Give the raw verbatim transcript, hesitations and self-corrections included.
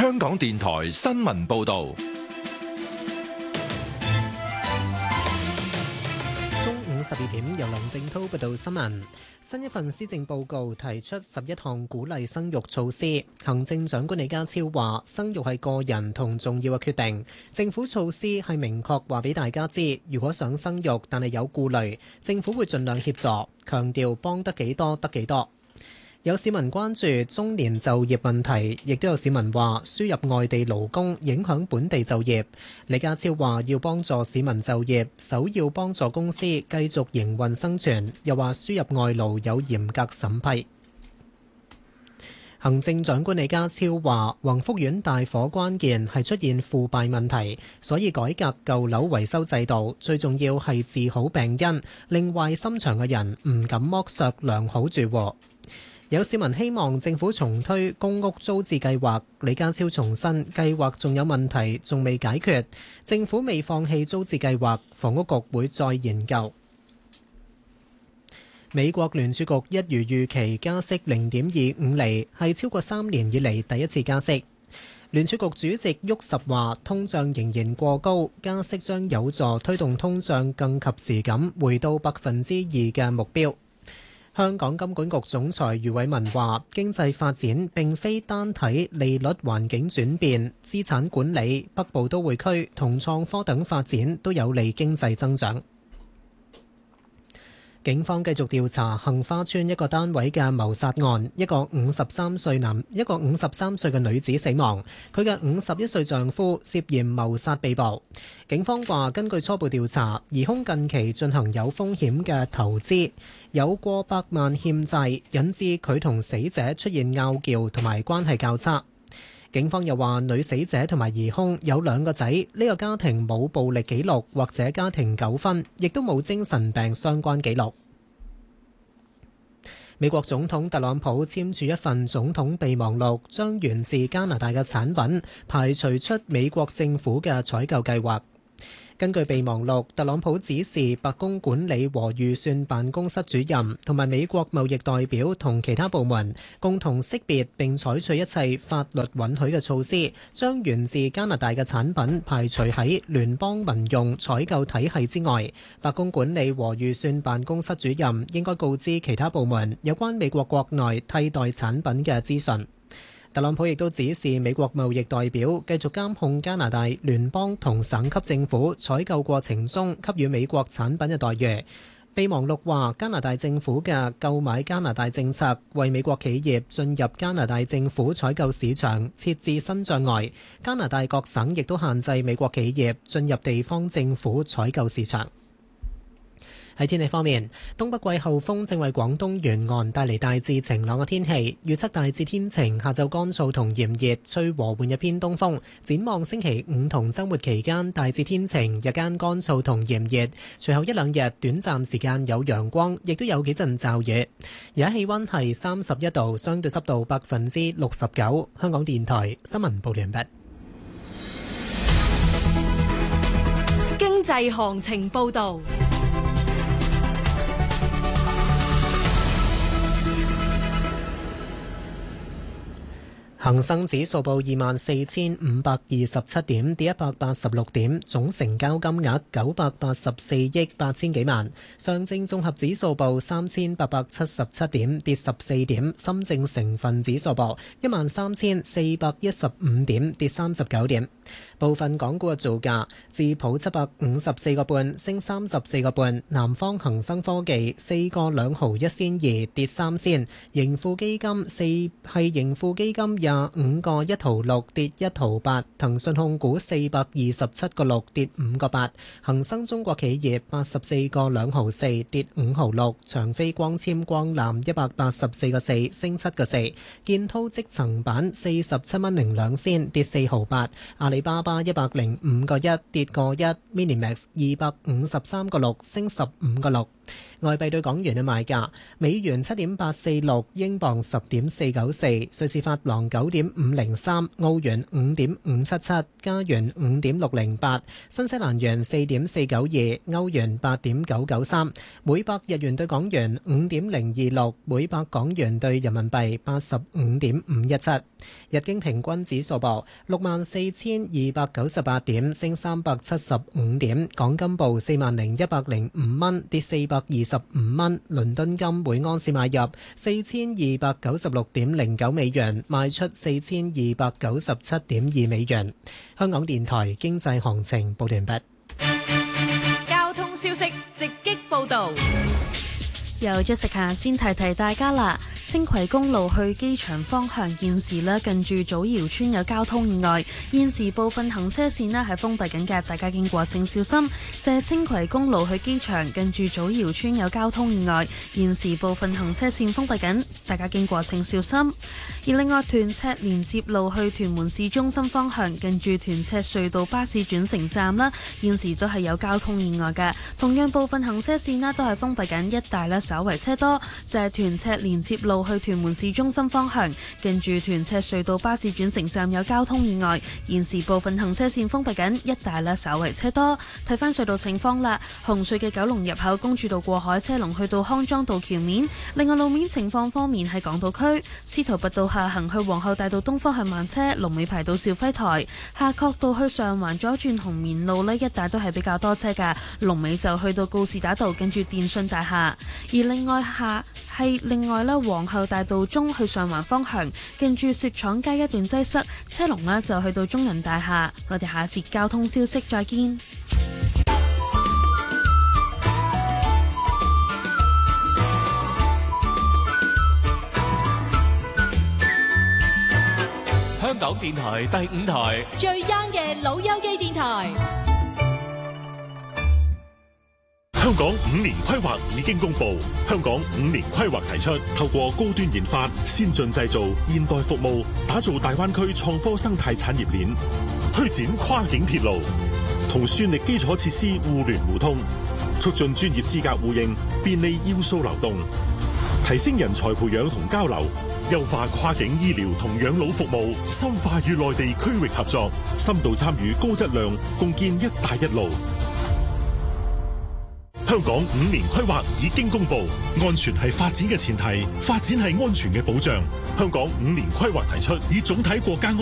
香港電台新聞報道。 中午十二點，由梁正滔報道新聞。新一份施政報告提出十一項鼓勵生育措施。行政長官李家超話：生育係個人同重要嘅決定，政府措施係明確話俾大家知，如果想生育但係有顧慮，政府會盡量協助，強調幫得幾多得幾多。有市民關注中年就業問題，亦都有市民話輸入外地勞工影響本地就業。李家超話要幫助市民就業，首要幫助公司繼續營運生存，又話輸入外勞有嚴格審批。行政長官李家超話，宏福苑大火關鍵係出現腐敗問題，所以改革舊樓維修制度，最重要係治好病因，令壞心腸嘅人唔敢剝削良好住戶。有市民希望政府重推公屋租置計劃，李家超重申計劃仲有問題仲未解決，政府未放棄租置計劃，房屋局會再研究。美國聯儲局一如預期加息零點二五厘，係超過三年以嚟第一次加息。聯儲局主席沃什話，通脹仍然過高，加息將有助推動通脹更及時咁回到百分之二嘅目標。香港金管局總裁余偉文話：經濟發展並非單睇利率環境轉變，資產管理、北部都會區同創科等發展都有利經濟增長。警方繼續調查杏花邨一個單位嘅謀殺案，一個五十三歲男，一個五十三歲嘅女子死亡，佢嘅五十一歲丈夫涉嫌謀殺被捕。警方話，根據初步調查，疑兇近期進行有風險嘅投資，有過百萬欠債，引致佢同死者出現拗撬同埋關係較差。警方又話，女死者同埋疑兇有兩個仔，呢個家庭冇暴力記錄或者家庭糾紛，亦都冇精神病相關記錄。美國總統特朗普簽署一份總統備忘錄，將源自加拿大嘅產品排除出美國政府嘅採購計劃。根據備忘錄，特朗普指示白宮管理和預算辦公室主任同埋美國貿易代表同其他部門共同識別並採取一切法律允許嘅措施，將源自加拿大嘅產品排除喺聯邦民用採購體系之外。白宮管理和預算辦公室主任應該告知其他部門有關美國國內替代產品嘅資訊。特朗普亦都指示美國貿易代表繼續監控加拿大聯邦同省級政府採購過程中給予美國產品嘅待遇。備忘錄話，加拿大政府嘅購買加拿大政策為美國企業進入加拿大政府採購市場設置新障礙。加拿大各省亦都限制美國企業進入地方政府採購市場。喺天氣方面，東北季候風正為廣東沿岸帶嚟大致晴朗嘅天氣，預測大致天晴，下晝乾燥同炎熱，吹和緩嘅偏東風。展望星期五同週末期間，大致天晴，日間乾燥同炎熱，隨後一兩日短暫時間有陽光，亦都有幾陣驟雨。而家氣溫係三十一度，相對濕度百分之六十九。香港電台新聞報完畢。 經濟行情報導。 恒生指數報二萬四千五百二十七點，跌一百八十六點，總成交金額九百八十四億八千幾萬。上證綜合指數報三千八百七十七點，跌十四點。深證成分指數報一萬三千四百一十五點，跌三十九點。部分港股嘅造價，智普七百五十四個半升三十四個半，南方恒生科技四個兩毫一仙二跌三仙，盈富基金四係盈富基金廿五個一毫六跌一毫八，騰訊控股四百二十七個六跌五個八，恒生中國企業八十四個兩毫四跌五毫六，長飛光纖光纜一百八十四個四升七個四，建滔積層板四十七蚊零兩仙跌四毫八，阿里巴巴一百零五個一跌個一 ，Minimax 二百五十三個六升十五個六。 外幣對港元嘅賣價：美元七點八四六，英鎊十點四九四，瑞士法郎九點五零三，澳元五點五七七，加元五點六零八，新西蘭元四點四九二，歐元八點九九三，每百日元對港元五點零二六，每百港元對人民幣八十五點五一七。日經平均指數報六萬四千二百九十八點，升三百七十五點。港金報四萬零一百零五蚊，跌四百二十五蚊。倫敦金每安士買入四千二百九十六點零九美元，賣出四千二百九十七點二美元。香港電台經濟行情報完畢。 交通消息直擊報道。 由 Jessica 先提提大家啦，青葵公路去機場方向現時咧近住祖堯村有交通意外，現時部分行車線咧係封閉緊嘅，大家經過請小心。就係青葵公路去機場近住祖堯村有交通意外，現時部分行車線封閉緊，大家經過請小心。而另外屯赤連接路去屯門市中心方向近住屯赤隧道巴士轉乘站啦，現時都係有交通意外嘅，同樣部分行車線咧都係封閉緊，一帶咧稍為車多，就係屯赤連接路去屯門市中心方向近住屯赤隧道巴士轉乘站有交通意外，現時部分行車線封閉緊，一帶咧稍為車多。睇翻隧道情況啦，紅隧嘅九龍入口公主道過海車龍去到康莊道橋面，另外路面情況方面喺港島區司徒拔道下行去皇后大道東方向慢車，龍尾排到肇輝台；夏慤道去上環左轉紅棉路呢一帶都係比較多車㗎，龍尾就去到告士打道近住電訊大廈。而另外下係另外咧，皇后大道中去上環方向，近住雪廠街一段擠塞，車龍呢就去到中銀大廈。我哋下節交通消息再見。 香港電台第五台最 young 嘅老友記電台。 香港五年規劃已經公布，香港五年規劃提出透過高端研發、先進製造、現代服務，打造大灣區創科生態產業鏈，推展跨境鐵路，同算力基礎設施互聯互通，促進專業資格互認，便利要素流動，提升人才培養同交流，優化跨境醫療同養老服務，深化與內地區域合作，深度參與高質量共建一帶一路。香港五年規劃已經公布，安全係發展嘅前提，發展係安全嘅保障。香港五年規劃提出，以總體國家安